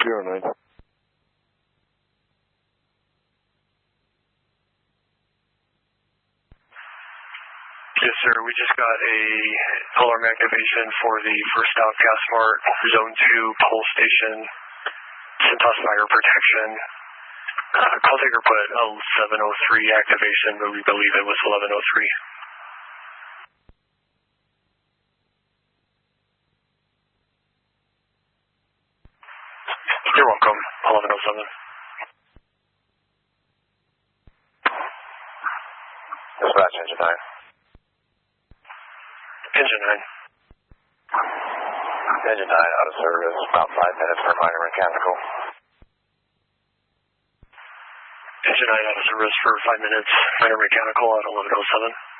09. Yes, sir. We just got a alarm activation for the First Stop Gas Mart Zone 2 pole station, Cintas Fire Protection. Call taker put 1103 activation, but we believe it was 1103. You're welcome. 1107. Dispatch engine 9. Engine 9. Engine 9 out of service, about 5 minutes for minor mechanical. Engine 9 out of service for 5 minutes, minor mechanical at 1107.